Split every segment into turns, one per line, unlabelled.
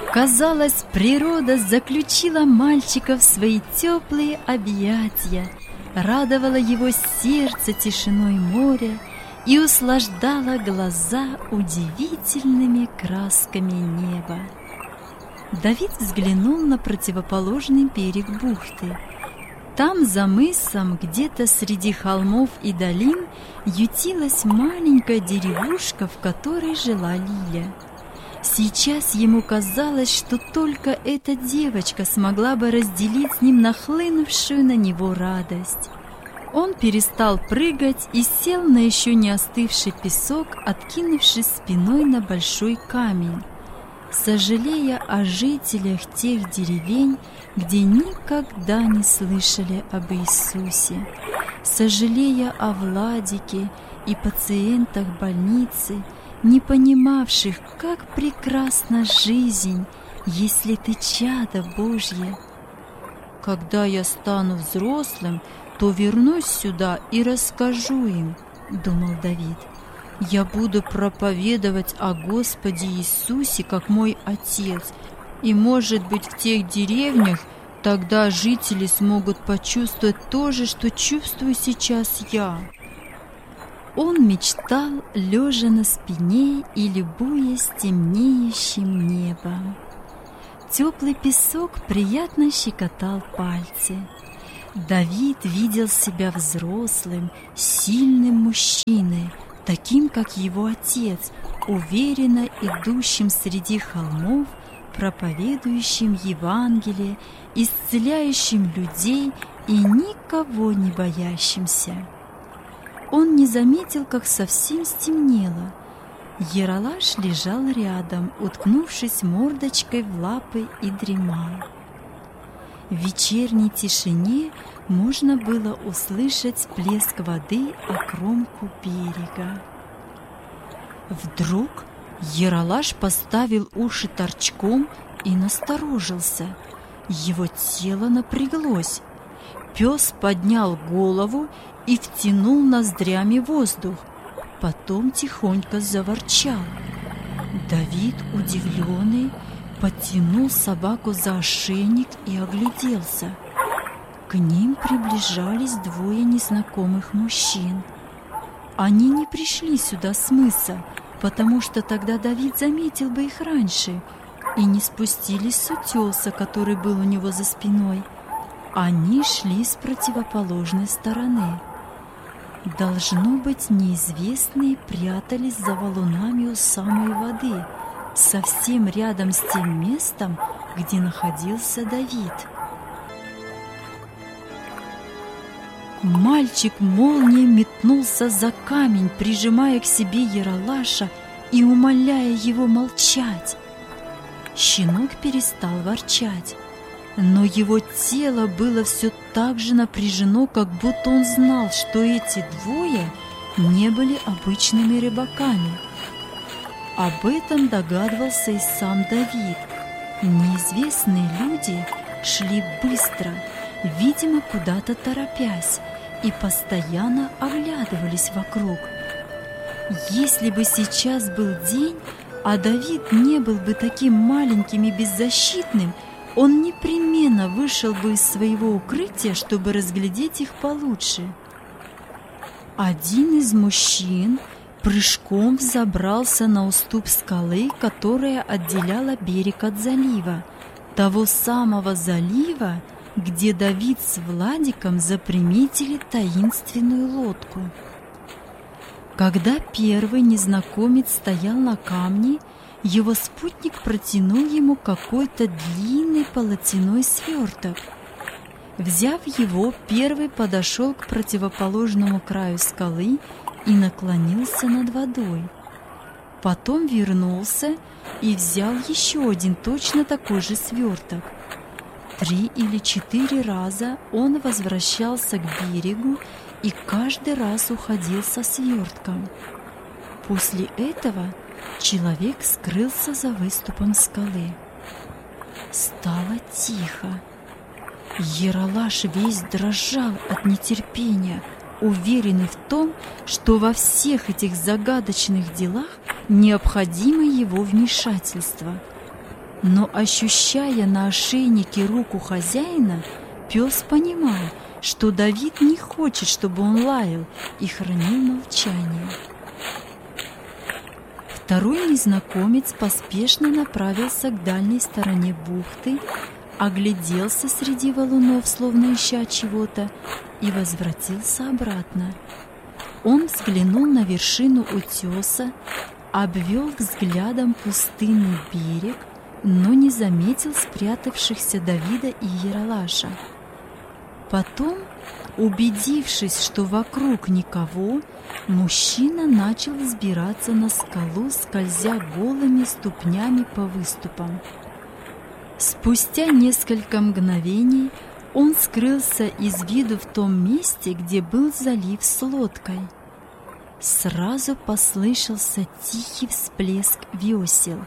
Казалось, природа заключила мальчика в свои теплые объятия, радовала его сердце тишиной моря и услаждала глаза удивительными красками неба. Давид взглянул на противоположный берег бухты. Там, за мысом, где-то среди холмов и долин, ютилась маленькая деревушка, в которой жила Лиля. Сейчас ему казалось, что только эта девочка смогла бы разделить с ним нахлынувшую на него радость. Он перестал прыгать и сел на еще не остывший песок, откинувшись спиной на большой камень, сожалея о жителях тех деревень, где никогда не слышали об Иисусе, сожалея о Владике и пациентах больницы, не понимавших, как прекрасна жизнь, если ты чадо Божье. «Когда я стану взрослым, то вернусь сюда и расскажу им», — думал Давид. «Я буду проповедовать о Господе Иисусе, как мой отец, и, может быть, в тех деревнях тогда жители смогут почувствовать то же, что чувствую сейчас я». Он мечтал, лежа на спине и любуясь темнеющим небом. Теплый песок приятно щекотал пальцы. Давид видел себя взрослым, сильным мужчиной, таким, как его отец, уверенно идущим среди холмов, проповедующим Евангелие, исцеляющим людей и никого не боящимся. Он не заметил, как совсем стемнело. Ералаш лежал рядом, уткнувшись мордочкой в лапы, и дремал. В вечерней тишине можно было услышать плеск воды о кромку берега. Вдруг Ералаш поставил уши торчком и насторожился. Его тело напряглось. Пес поднял голову и втянул ноздрями воздух, потом тихонько заворчал. Давид, удивленный, потянул собаку за ошейник и огляделся. К ним приближались двое незнакомых мужчин. Они не пришли сюда с мыса, потому что тогда Давид заметил бы их раньше, и не спустились с утеса, который был у него за спиной. Они шли с противоположной стороны. Должно быть, неизвестные прятались за валунами у самой воды, совсем рядом с тем местом, где находился Давид. Мальчик молнией метнулся за камень, прижимая к себе Ералаша и умоляя его молчать. Щенок перестал ворчать, но его тело было все так же напряжено, как будто он знал, что эти двое не были обычными рыбаками. Об этом догадывался и сам Давид. Неизвестные люди шли быстро, видимо, куда-то торопясь, и постоянно оглядывались вокруг. Если бы сейчас был день, а Давид не был бы таким маленьким и беззащитным, он непременно вышел бы из своего укрытия, чтобы разглядеть их получше. Один из мужчин прыжком взобрался на уступ скалы, которая отделяла берег от залива, того самого залива, где Давид с Владиком заприметили таинственную лодку. Когда первый незнакомец стоял на камне, его спутник протянул ему какой-то длинный полотяной сверток. Взяв его, первый подошел к противоположному краю скалы и наклонился над водой. Потом вернулся и взял еще один точно такой же сверток. 3 или 4 раза он возвращался к берегу и каждый раз уходил со свертком. После этого человек скрылся за выступом скалы. Стало тихо. Ералаш весь дрожал от нетерпения, уверенный в том, что во всех этих загадочных делах необходимо его вмешательство. Но, ощущая на ошейнике руку хозяина, пес понимал, что Давид не хочет, чтобы он лаял, и хранил молчание. Второй незнакомец поспешно направился к дальней стороне бухты, огляделся среди валунов, словно ища чего-то, и возвратился обратно. Он взглянул на вершину утеса, обвел взглядом пустынный берег, но не заметил спрятавшихся Давида и Ералаша. Потом, убедившись, что вокруг никого, мужчина начал взбираться на скалу, скользя голыми ступнями по выступам. Спустя несколько мгновений он скрылся из виду в том месте, где был залив с лодкой. Сразу послышался тихий всплеск весел,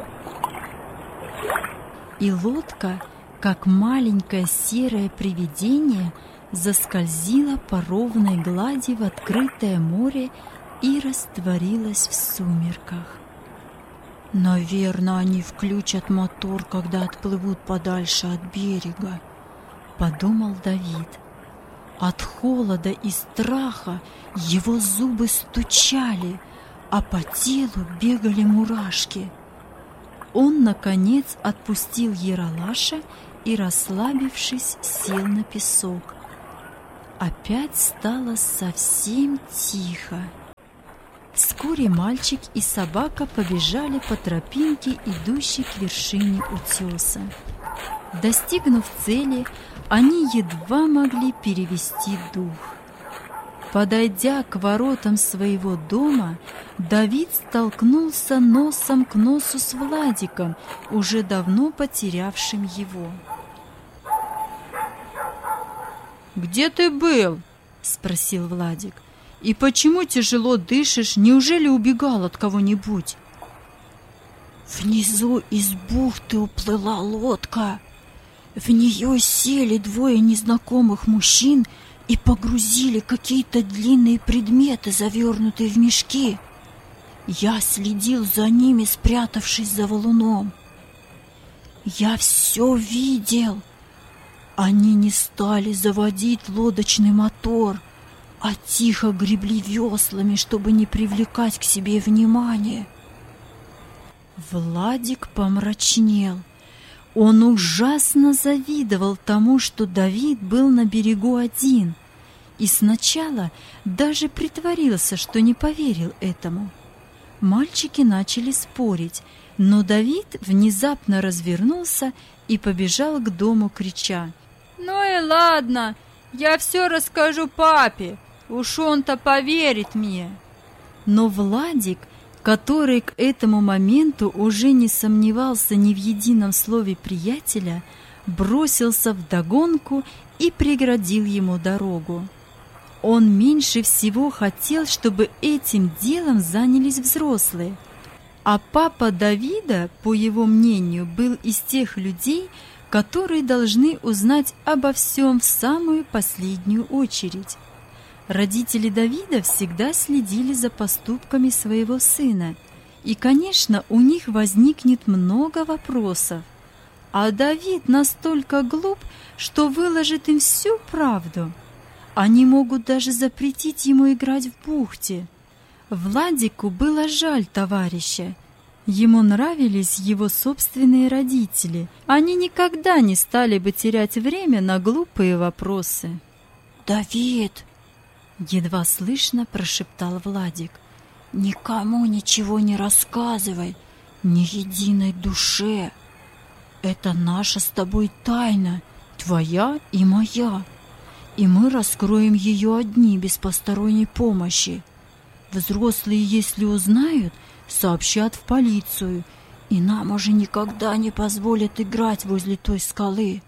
и лодка, как маленькое серое привидение, заскользила по ровной глади в открытое море и растворилась в сумерках. «Наверное, они включат мотор, когда отплывут подальше от берега», — подумал Давид. От холода и страха его зубы стучали, а по телу бегали мурашки. Он, наконец, отпустил Ералаша и, расслабившись, сел на песок. Опять стало совсем тихо. Вскоре мальчик и собака побежали по тропинке, идущей к вершине утеса. Достигнув цели, они едва могли перевести дух. Подойдя к воротам своего дома, Давид столкнулся носом к носу с Владиком, уже давно потерявшим его. «Где ты был?» — спросил Владик. «И почему тяжело дышишь? Неужели убегал от кого-нибудь?»
«Внизу из бухты уплыла лодка. В нее сели двое незнакомых мужчин и погрузили какие-то длинные предметы, завернутые в мешки. Я следил за ними, спрятавшись за валуном. Я все видел. Они не стали заводить лодочный мотор, а тихо гребли веслами, чтобы не привлекать к себе внимания».
Владик помрачнел. Он ужасно завидовал тому, что Давид был на берегу один, и сначала даже притворился, что не поверил этому. Мальчики начали спорить, но Давид внезапно развернулся и побежал к дому, крича: «Ну и ладно, я все расскажу папе, уж он-то поверит мне». Но Владик, который к этому моменту уже не сомневался ни в едином слове приятеля, бросился вдогонку и преградил ему дорогу. Он меньше всего хотел, чтобы этим делом занялись взрослые, а папа Давида, по его мнению, был из тех людей, которые должны узнать обо всем в самую последнюю очередь. Родители Давида всегда следили за поступками своего сына, и, конечно, у них возникнет много вопросов. А Давид настолько глуп, что выложит им всю правду. Они могут даже запретить ему играть в бухте. Владику было жаль товарища. Ему нравились его собственные родители. Они никогда не стали бы терять время на глупые вопросы.
«Давид!» — едва слышно прошептал Владик. «Никому ничего не рассказывай, ни единой душе. Это наша с тобой тайна, твоя и моя, и мы раскроем ее одни, без посторонней помощи. Взрослые, если узнают, сообщат в полицию, и нам уже никогда не позволят играть возле той скалы».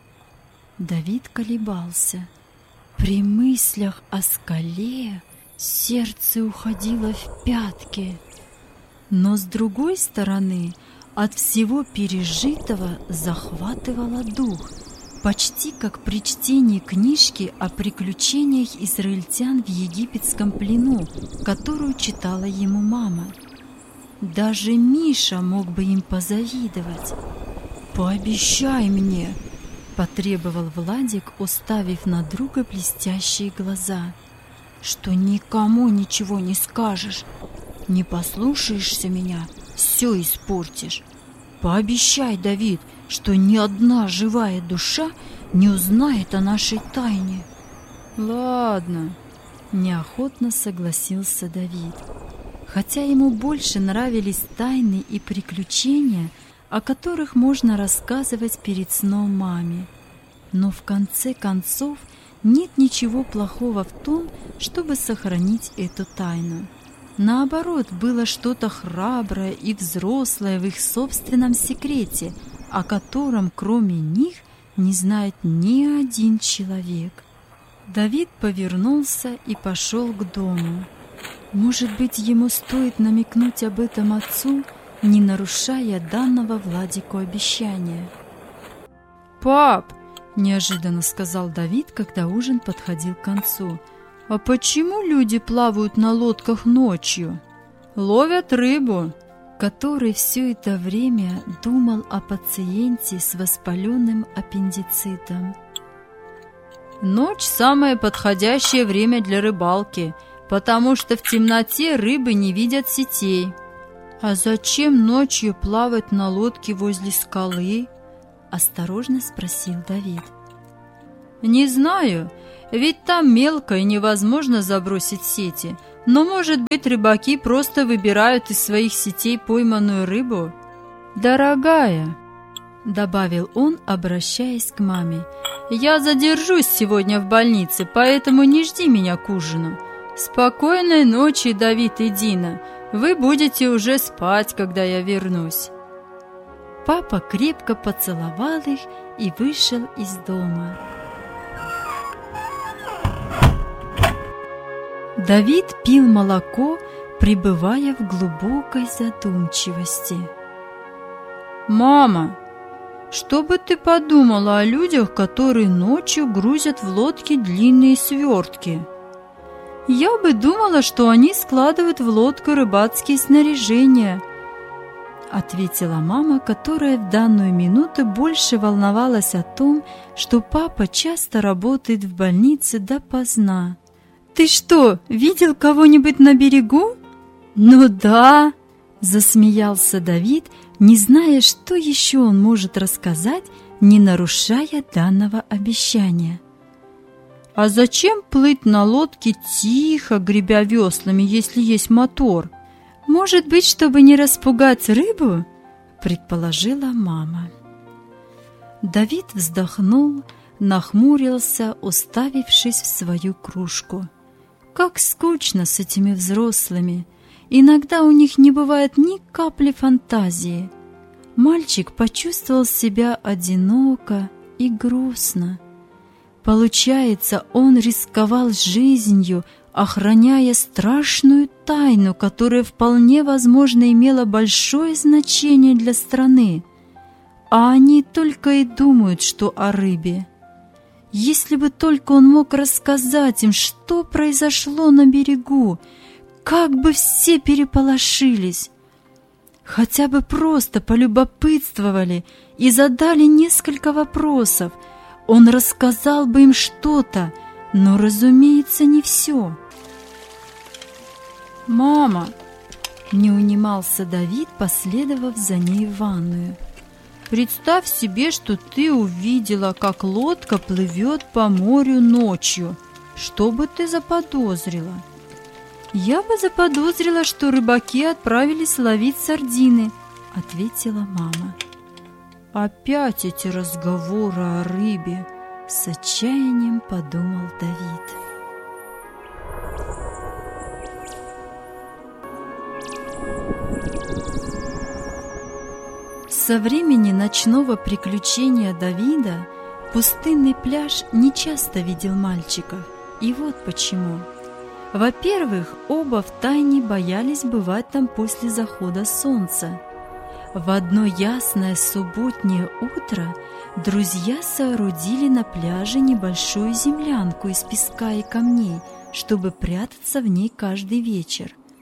Давид колебался. При мыслях о скале сердце уходило в пятки. Но, с другой стороны, от всего пережитого захватывало дух, почти как при чтении книжки о приключениях израильтян в египетском плену, которую читала ему мама.
Даже Миша мог бы им позавидовать. «Пообещай мне!» — потребовал Владик, уставив на друга блестящие глаза. «Что никому ничего не скажешь. Не послушаешься меня, все испортишь. Пообещай, Давид, что ни одна живая душа не узнает о нашей тайне».
«Ладно», — неохотно согласился Давид, хотя ему больше нравились тайны и приключения, о которых можно рассказывать перед сном маме. Но в конце концов нет ничего плохого в том, чтобы сохранить эту тайну. Наоборот, было что-то храброе и взрослое в их собственном секрете, о котором кроме них не знает ни один человек. Давид повернулся и пошел к дому. Может быть, ему стоит намекнуть об этом отцу, не нарушая данного Владику обещания.
«Пап!» — неожиданно сказал Давид, когда ужин подходил к концу. «А почему люди плавают на лодках ночью?»
«Ловят рыбу»,
который все это время думал о пациенте с воспаленным аппендицитом.
«Ночь – самое подходящее время для рыбалки, потому что в темноте рыбы не видят сетей».
«А зачем ночью плавать на лодке возле скалы?» – осторожно спросил Давид.
«Не знаю, ведь там мелко и невозможно забросить сети, но, может быть, рыбаки просто выбирают из своих сетей пойманную рыбу».
«Дорогая», — добавил он, обращаясь к маме,
— «я задержусь сегодня в больнице, поэтому не жди меня к ужину. Спокойной ночи, Давид и Дина. Вы будете уже спать, когда я вернусь».
Папа крепко поцеловал их и вышел из дома. Давид пил молоко, пребывая в глубокой задумчивости.
«Мама, что бы ты подумала о людях, которые ночью грузят в лодки длинные свертки?» «Я бы думала, что они складывают в лодку рыбацкие снаряжения», — ответила мама, которая в данную минуту больше волновалась о том, что папа часто работает в больнице допоздна. «Ты что, видел кого-нибудь на берегу?»
«Ну да», — засмеялся Давид, не зная, что еще он может рассказать, не нарушая данного обещания.
«А зачем плыть на лодке тихо, гребя веслами, если есть мотор?
Может быть, чтобы не распугать рыбу?» — предположила мама. Давид вздохнул, нахмурился, уставившись в свою кружку. Как скучно с этими взрослыми. Иногда у них не бывает ни капли фантазии. Мальчик почувствовал себя одиноко и грустно. Получается, он рисковал жизнью, охраняя страшную тайну, которая вполне возможно имела большое значение для страны. А они только и думают, что о рыбе. Если бы только он мог рассказать им, что произошло на берегу, как бы все переполошились. Хотя бы просто полюбопытствовали и задали несколько вопросов, он рассказал бы им что-то, но, разумеется, не все.
«Мама!»
— не унимался Давид, последовав за ней в ванную.
«Представь себе, что ты увидела, как лодка плывет по морю ночью. Что бы ты заподозрила?»
«Я бы заподозрила, что рыбаки отправились ловить сардины», — ответила мама.
«Опять эти разговоры о рыбе»,
— с отчаянием подумал Давид. Со времени ночного приключения Давида пустынный пляж нечасто видел мальчиков, и вот почему. Во-первых, оба втайне боялись бывать там после захода солнца. В одно ясное субботнее утро друзья соорудили на пляже небольшую землянку из песка и камней, чтобы прятаться в ней каждый вечер.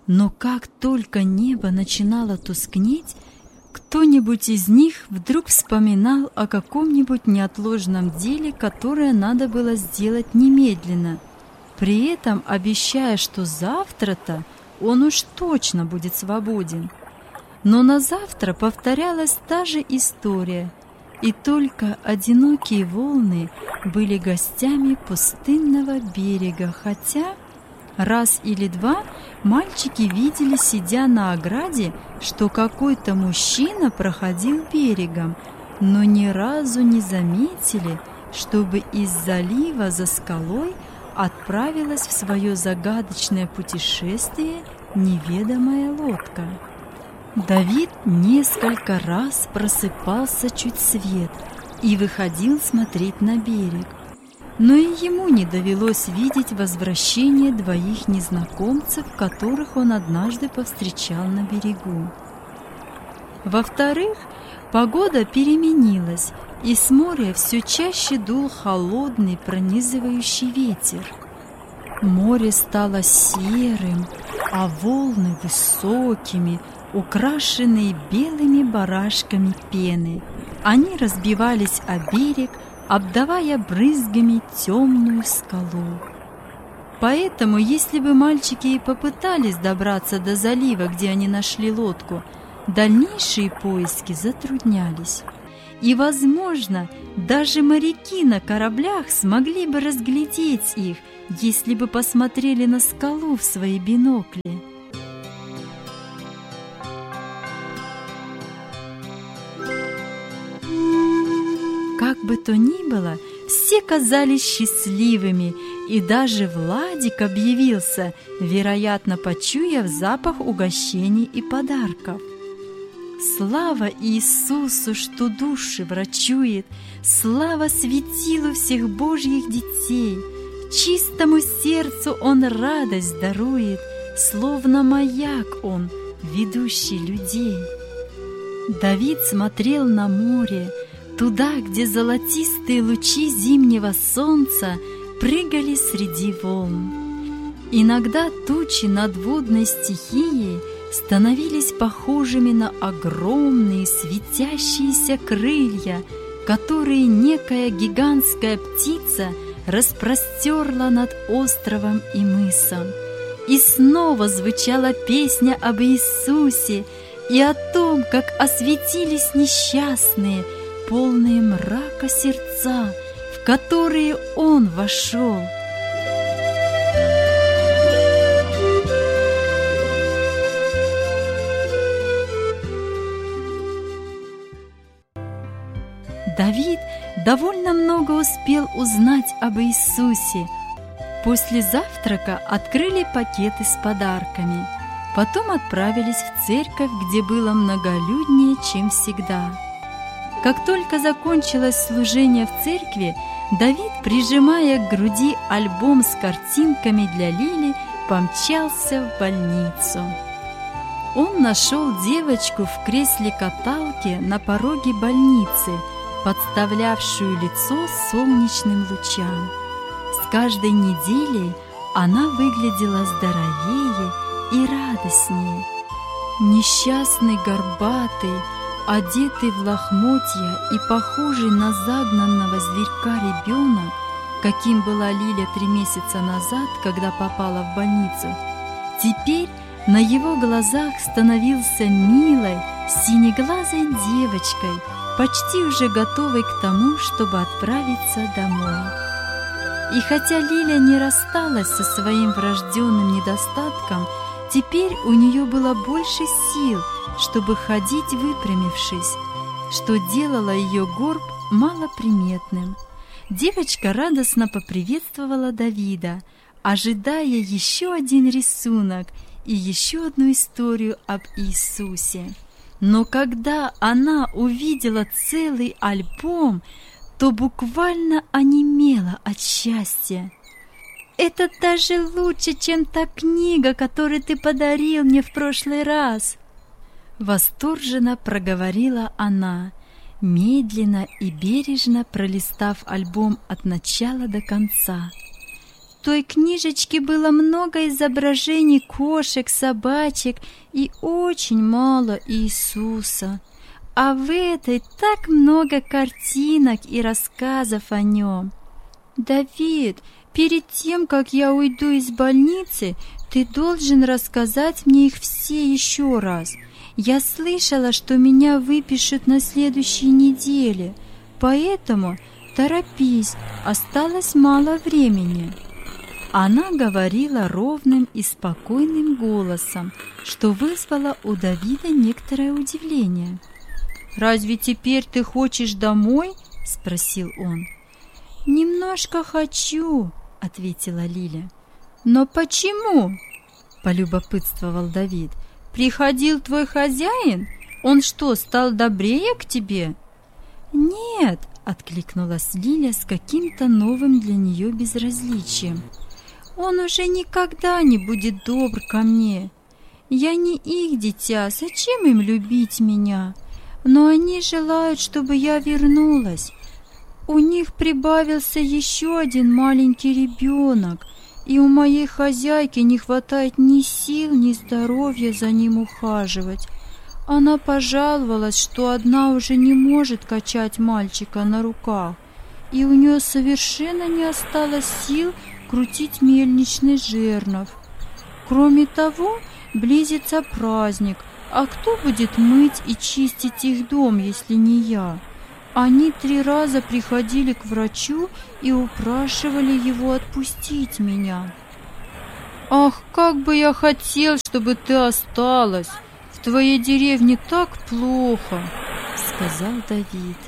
Но как только небо начинало тускнеть, кто-нибудь из них вдруг вспоминал о каком-нибудь неотложном деле, которое надо было сделать немедленно, при этом обещая, что завтра-то он уж точно будет свободен. Но на завтра повторялась та же история, и только одинокие волны были гостями пустынного берега, хотя раз или два мальчики видели, сидя на ограде, что какой-то мужчина проходил берегом, но ни разу не заметили, чтобы из залива за скалой отправилась в свое загадочное путешествие неведомая лодка. Давид несколько раз просыпался чуть свет и выходил смотреть на берег, но и ему не довелось видеть возвращение двоих незнакомцев, которых он однажды повстречал на берегу. Во-вторых, погода переменилась, и с моря все чаще дул холодный пронизывающий ветер. Море стало серым, а волны высокими, украшенные белыми барашками пены. Они разбивались о берег, обдавая брызгами темную скалу. Поэтому, если бы мальчики и попытались добраться до залива, где они нашли лодку, дальнейшие поиски затруднялись. И, возможно, даже моряки на кораблях смогли бы разглядеть их, если бы посмотрели на скалу в свои бинокли. Как бы то ни было, все казались счастливыми, и даже Владик объявился, вероятно, почуяв запах угощений и подарков. Слава Иисусу, что души врачует, слава светилу всех Божьих детей, чистому сердцу Он радость дарует, словно маяк Он, ведущий людей. Давид смотрел на море, туда, где золотистые лучи зимнего солнца прыгали среди волн. Иногда тучи над водной стихией становились похожими на огромные светящиеся крылья, которые некая гигантская птица распростерла над островом и мысом. И снова звучала песня об Иисусе и о том, как осветились несчастные, полные мрака сердца, в которые Он вошел. Давид довольно много успел узнать об Иисусе. После завтрака открыли пакеты с подарками, потом отправились в церковь, где было многолюднее, чем всегда. Как только закончилось служение в церкви, Давид, прижимая к груди альбом с картинками для Лили, помчался в больницу. Он нашел девочку в кресле-каталке на пороге больницы, подставлявшую лицо солнечным лучам. С каждой неделей она выглядела здоровее и радостнее. Несчастный горбатый, одетый в лохмотья и похожий на загнанного зверька ребенок, каким была Лиля 3 месяца назад, когда попала в больницу, теперь на его глазах становился милой, синеглазой девочкой, почти уже готовой к тому, чтобы отправиться домой. И хотя Лиля не рассталась со своим врожденным недостатком, теперь у нее было больше сил, чтобы ходить выпрямившись, что делало ее горб малоприметным. Девочка радостно поприветствовала Давида, ожидая еще один рисунок и еще одну историю об Иисусе. Но когда она увидела целый альбом, то буквально онемела от счастья. «Это даже лучше, чем та книга, которую ты подарил мне в прошлый раз!» Восторженно проговорила она, медленно и бережно пролистав альбом от начала до конца. той книжечке было много изображений кошек, собачек и очень мало Иисуса. А в этой так много картинок и рассказов о нем. Давид, перед тем, как я уйду из больницы, ты должен рассказать мне их все еще раз. Я слышала, что меня выпишут на следующей неделе, поэтому торопись, осталось мало времени». Она говорила ровным и спокойным голосом, что вызвало у Давида некоторое удивление. «Разве теперь ты хочешь домой?» – спросил он. «Немножко хочу», – ответила Лиля. «Но почему?» – полюбопытствовал Давид. «Приходил твой хозяин? Он что, стал добрее к тебе?» «Нет», – откликнулась Лиля с каким-то новым для нее безразличием. «Он уже никогда не будет добр ко мне. Я не их дитя, зачем им любить меня? Но они желают, чтобы я вернулась. У них прибавился еще один маленький ребенок, и у моей хозяйки не хватает ни сил, ни здоровья за ним ухаживать. Она пожаловалась, что одна уже не может качать мальчика на руках, и у нее совершенно не осталось сил крутить мельничный жернов. Кроме того, близится праздник, а кто будет мыть и чистить их дом, если не я? Они 3 раза приходили к врачу и упрашивали его отпустить меня». «Ах, как бы я хотел, чтобы ты осталась! В твоей деревне так плохо!» — сказал Давид.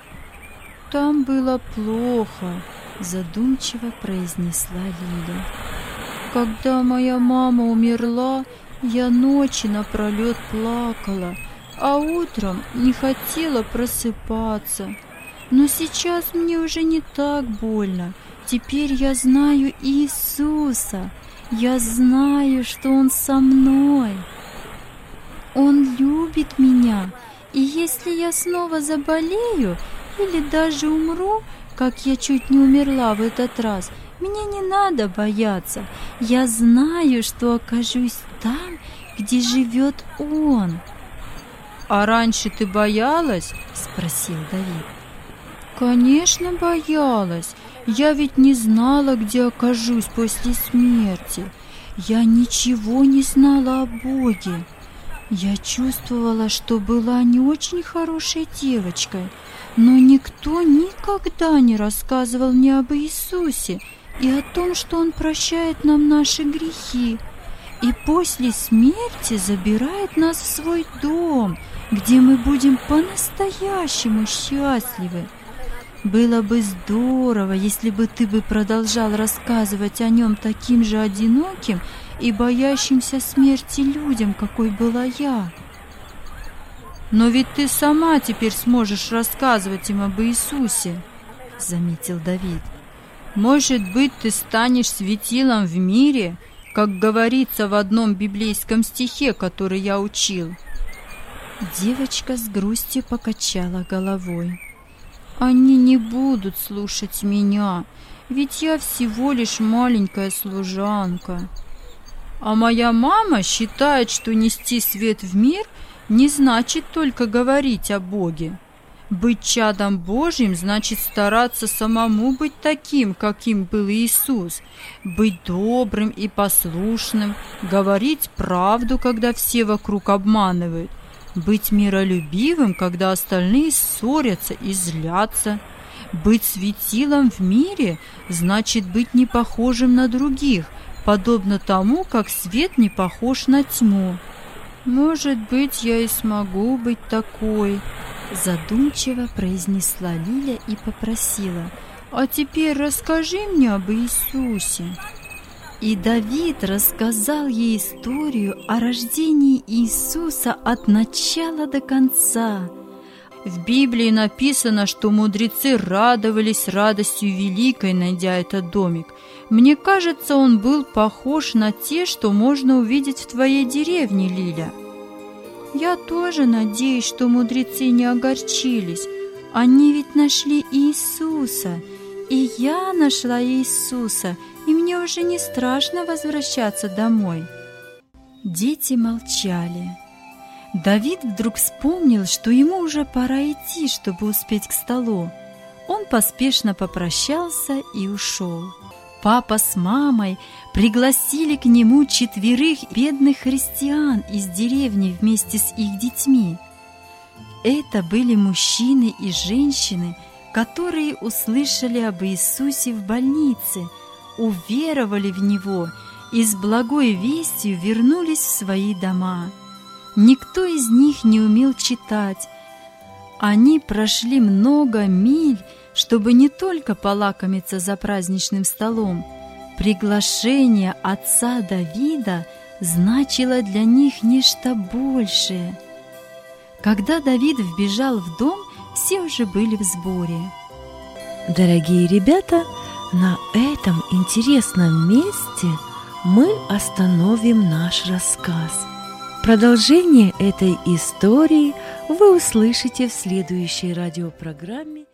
«Там было плохо», — задумчиво произнесла Лиля. «Когда моя мама умерла, я ночи напролет плакала, а утром не хотела просыпаться. Но сейчас мне уже не так больно. Теперь я знаю Иисуса. Я знаю, что Он со мной. Он любит меня. И если я снова заболею или даже умру, как я чуть не умерла в этот раз, мне не надо бояться. Я знаю, что окажусь там, где живет Он». «А раньше ты боялась?» – спросил Давид. «Конечно, боялась. Я ведь не знала, где окажусь после смерти. Я ничего не знала о Боге. Я чувствовала, что была не очень хорошей девочкой, но никто никогда не рассказывал мне об Иисусе и о том, что Он прощает нам наши грехи и после смерти забирает нас в свой дом, где мы будем по-настоящему счастливы. Было бы здорово, если бы ты бы продолжал рассказывать о нем таким же одиноким и боящимся смерти людям, какой была я». «Но ведь ты сама теперь сможешь рассказывать им об Иисусе», — заметил Давид. «Может быть, ты станешь светилом в мире, как говорится в одном библейском стихе, который я учил». Девочка с грустью покачала головой. «Они не будут слушать меня, ведь я всего лишь маленькая служанка. А моя мама считает, что нести свет в мир не значит только говорить о Боге. Быть чадом Божьим значит стараться самому быть таким, каким был Иисус, быть добрым и послушным, говорить правду, когда все вокруг обманывают, быть миролюбивым, когда остальные ссорятся и злятся. Быть светилом в мире значит быть не похожим на других, подобно тому, как свет не похож на тьму. Может быть, я и смогу быть такой», — задумчиво произнесла Лиля и попросила: «А теперь расскажи мне об Иисусе». И Давид рассказал ей историю о рождении Иисуса от начала до конца. В Библии написано, что мудрецы радовались радостью великой, найдя этот домик. Мне кажется, он был похож на те, что можно увидеть в твоей деревне, Лиля. Я тоже надеюсь, что мудрецы не огорчились. Они ведь нашли Иисуса, И я нашла Иисуса, и мне уже не страшно возвращаться домой». Дети молчали. Давид вдруг вспомнил, что ему уже пора идти, чтобы успеть к столу. Он поспешно попрощался и ушел. Папа с мамой пригласили к нему 4 бедных христиан из деревни вместе с их детьми. Это были мужчины и женщины, которые услышали об Иисусе в больнице, уверовали в Него и с благой вестью вернулись в свои дома. Никто из них не умел читать. Они прошли много миль, чтобы не только полакомиться за праздничным столом. Приглашение отца Давида значило для них нечто большее. Когда Давид вбежал в дом, все уже были в сборе.
Дорогие ребята, на этом интересном месте мы остановим наш рассказ. Продолжение этой истории вы услышите в следующей радиопрограмме